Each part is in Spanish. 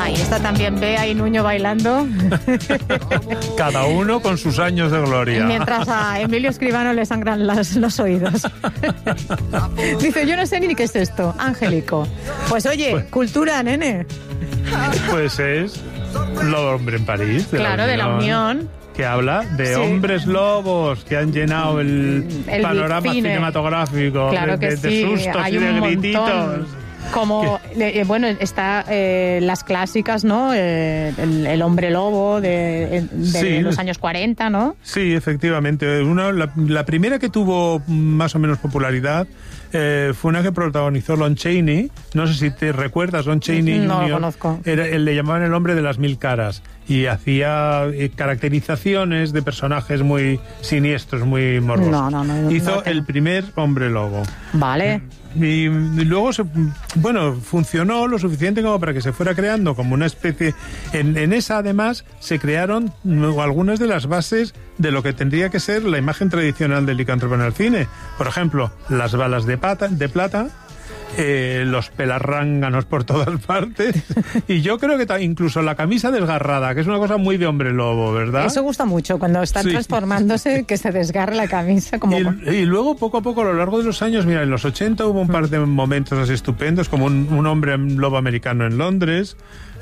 Ahí está también Bea y Nuño bailando. Cada uno con sus años de gloria. Mientras a Emilio Escribano le sangran los oídos. Dice, yo no sé ni qué es esto, Angélico. Pues oye, cultura, nene. Pues es Lo Hombre en París. De la Unión. Que habla de hombres lobos que han llenado el panorama cinematográfico. Claro de sustos hay y de un grititos. Montón. Como, bueno, está las clásicas, ¿no? El hombre lobo de los años 40, ¿no? Sí, efectivamente. La primera que tuvo más o menos popularidad fue una que protagonizó Lon Chaney. No sé si te recuerdas, Lon Chaney. No lo conozco. Le llamaban el hombre de las 1000 caras y hacía caracterizaciones de personajes muy siniestros, muy morbosos. No. Hizo el primer hombre lobo. Vale. Y luego, funcionó lo suficiente como para que se fuera creando como una especie... En esa, además, se crearon algunas de las bases de lo que tendría que ser la imagen tradicional del licántropo en el cine. Por ejemplo, las balas de plata, los pelarránganos por todas partes, y yo creo que incluso la camisa desgarrada, que es una cosa muy de hombre lobo, ¿verdad? Eso gusta mucho, cuando están transformándose, que se desgarre la camisa. Y luego, poco a poco, a lo largo de los años, mira, en los 80 hubo un par de momentos así estupendos, como un hombre lobo americano en Londres.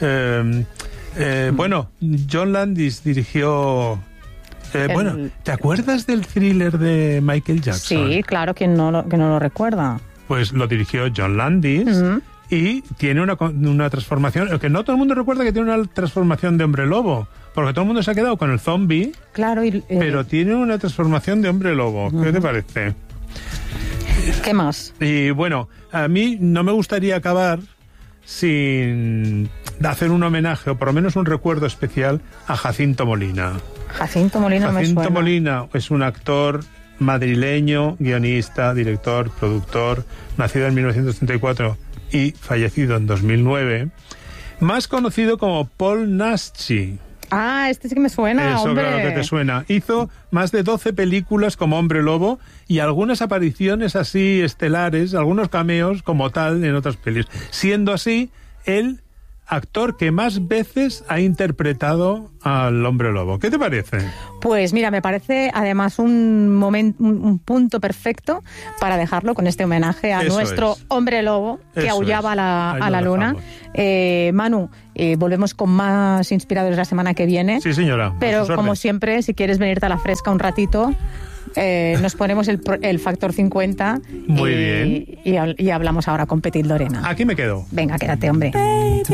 Bueno, John Landis dirigió... ¿te acuerdas del thriller de Michael Jackson? Sí, claro, que no lo recuerda. Pues lo dirigió John Landis y tiene una transformación, que no todo el mundo recuerda que tiene una transformación de hombre lobo, porque todo el mundo se ha quedado con el zombie, claro, pero tiene una transformación de hombre lobo. ¿Qué te parece? ¿Qué más? Y bueno, a mí no me gustaría acabar sin hacer un homenaje, o por lo menos un recuerdo especial, a Jacinto Molina. Jacinto Molina me suena. Jacinto Molina es un actor madrileño, guionista, director, productor, nacido en 1934 y fallecido en 2009, más conocido como Paul Naschy. Ah, este sí que me suena, Eso, hombre. claro que te suena. Hizo más de 12 películas como hombre lobo y algunas apariciones así estelares, algunos cameos como tal en otras pelis. Siendo así, el actor que más veces ha interpretado al hombre lobo. ¿Qué te parece? Pues mira, me parece además un punto perfecto para dejarlo con este homenaje a nuestro hombre lobo que aullaba a la luna. Manu, volvemos con más inspiradores la semana que viene. Sí, señora. Pero como siempre, si quieres venirte a la fresca un ratito, nos ponemos el factor 50. Muy bien. Y hablamos ahora con Petit Lorena. Aquí me quedo. Venga, quédate, hombre.